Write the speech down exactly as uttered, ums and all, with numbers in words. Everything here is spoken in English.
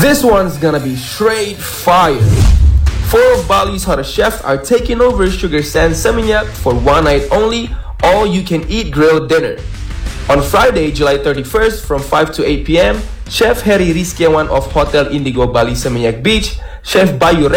This one's gonna be straight fire. Four of Bali's hottest chefs are taking over Sugar Sand Seminyak for one night only, all-you-can-eat grilled dinner. On Friday, July thirty-first, from five to eight p m, Chef Heri Rizkiawan of Hotel Indigo Bali Seminyak Beach, Chef Bayu